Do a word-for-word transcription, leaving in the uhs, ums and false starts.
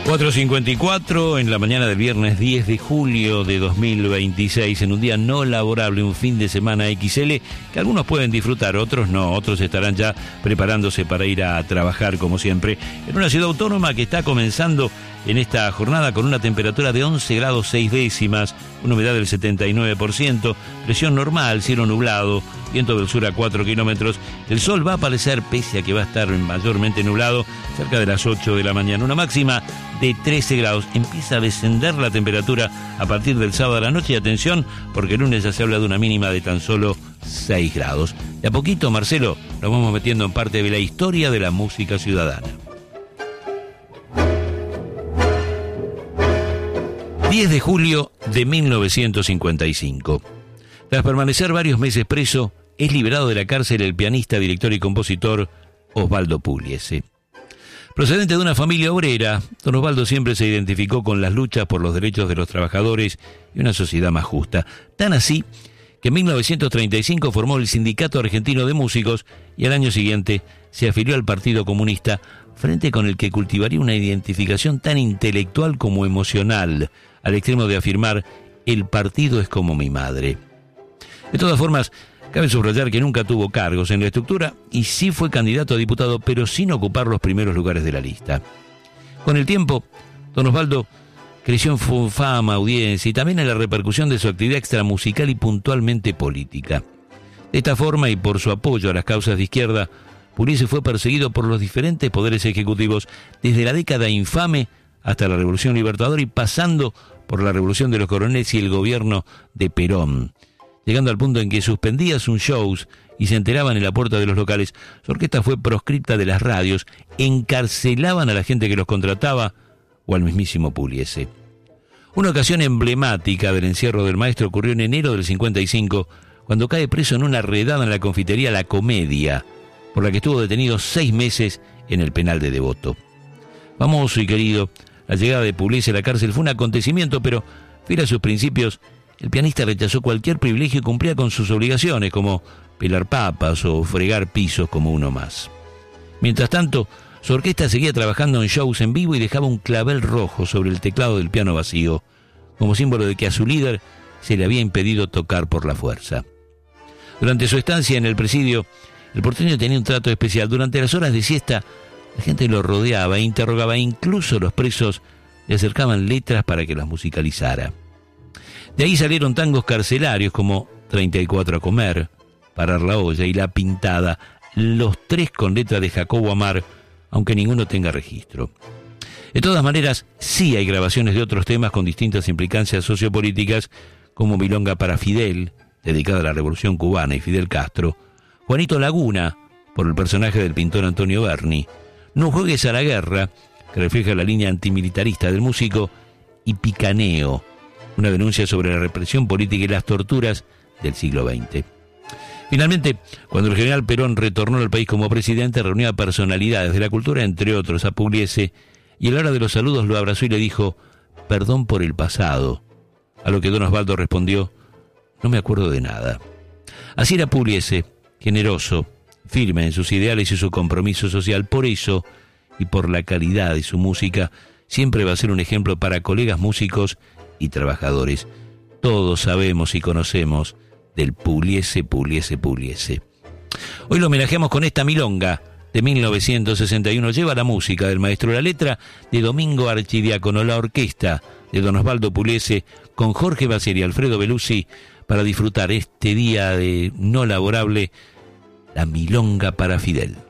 cuatro cincuenta y cuatro en la mañana del viernes diez de julio de dos mil veintiséis, en un día no laborable, un fin de semana equis ele, que algunos pueden disfrutar, otros no, otros estarán ya preparándose para ir a trabajar como siempre, en una ciudad autónoma que está comenzando en esta jornada con una temperatura de once grados seis décimas, una humedad del setenta y nueve por ciento, presión normal, cielo nublado, viento del sur a cuatro kilómetros. El sol va a aparecer, pese a que va a estar mayormente nublado, cerca de las ocho de la mañana. Una máxima de trece grados. Empieza a descender la temperatura a partir del sábado a la noche. Y atención, porque el lunes ya se habla de una mínima de tan solo seis grados. De a poquito, Marcelo, nos vamos metiendo en parte de la historia de la música ciudadana. diez de julio de mil novecientos cincuenta y cinco. Tras permanecer varios meses preso, es liberado de la cárcel el pianista, director y compositor Osvaldo Pugliese. Procedente de una familia obrera, don Osvaldo siempre se identificó con las luchas por los derechos de los trabajadores y una sociedad más justa. Tan así que en mil novecientos treinta y cinco formó el Sindicato Argentino de Músicos y al año siguiente se afilió al Partido Comunista, frente con el que cultivaría una identificación tan intelectual como emocional, al extremo de afirmar: el partido es como mi madre. De todas formas, cabe subrayar que nunca tuvo cargos en la estructura y sí fue candidato a diputado, pero sin ocupar los primeros lugares de la lista. Con el tiempo, don Osvaldo creció en fama, audiencia y también en la repercusión de su actividad extramusical y puntualmente política. De esta forma, y por su apoyo a las causas de izquierda, Pugliese fue perseguido por los diferentes poderes ejecutivos desde la década infame hasta la Revolución Libertadora y pasando por la Revolución de los Coroneles y el gobierno de Perón, llegando al punto en que suspendía sus shows y se enteraban en la puerta de los locales. Su orquesta fue proscripta de las radios, encarcelaban a la gente que los contrataba o al mismísimo Pugliese. Una ocasión emblemática del encierro del maestro ocurrió en enero del cincuenta y cinco, cuando cae preso en una redada en la confitería La Comedia, por la que estuvo detenido seis meses en el penal de Devoto. Famoso y querido, la llegada de Pugliese a la cárcel fue un acontecimiento, pero fiel a sus principios, el pianista rechazó cualquier privilegio y cumplía con sus obligaciones, como pelar papas o fregar pisos como uno más. Mientras tanto, su orquesta seguía trabajando en shows en vivo y dejaba un clavel rojo sobre el teclado del piano vacío, como símbolo de que a su líder se le había impedido tocar por la fuerza. Durante su estancia en el presidio, el porteño tenía un trato especial. Durante las horas de siesta, la gente lo rodeaba e interrogaba, e incluso los presos le acercaban letras para que las musicalizara. De ahí salieron tangos carcelarios como treinta y cuatro a comer, Parar la olla y La Pintada, los tres con letra de Jacobo Amar, aunque ninguno tenga registro. De todas maneras, sí hay grabaciones de otros temas con distintas implicancias sociopolíticas, como Milonga para Fidel, dedicada a la Revolución Cubana y Fidel Castro, Juanito Laguna, por el personaje del pintor Antonio Berni, No juegues a la guerra, que refleja la línea antimilitarista del músico, y Picaneo, una denuncia sobre la represión política y las torturas del siglo veinte. Finalmente, cuando el general Perón retornó al país como presidente, reunió a personalidades de la cultura, entre otros a Pugliese, y a la hora de los saludos lo abrazó y le dijo: perdón por el pasado. A lo que don Osvaldo respondió: no me acuerdo de nada. Así era Pugliese, generoso, firme en sus ideales y su compromiso social. Por eso, y por la calidad de su música, siempre va a ser un ejemplo para colegas músicos y trabajadores. Todos sabemos y conocemos del Pugliese, Pugliese, Pugliese. Hoy lo homenajeamos con esta milonga de mil novecientos sesenta y uno. Lleva la música del maestro, la letra de Domingo Archidiácono, la orquesta de don Osvaldo Pugliese, con Jorge Basier y Alfredo Belusi, para disfrutar este día de no laborable, la milonga para Fidel.